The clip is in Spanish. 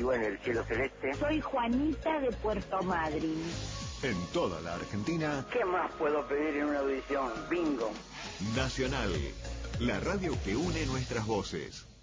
bueno, el cielo celeste. Soy Juanita de Puerto Madryn. En toda la Argentina. ¿Qué más puedo pedir en una audición? Bingo. Nacional, la radio que une nuestras voces.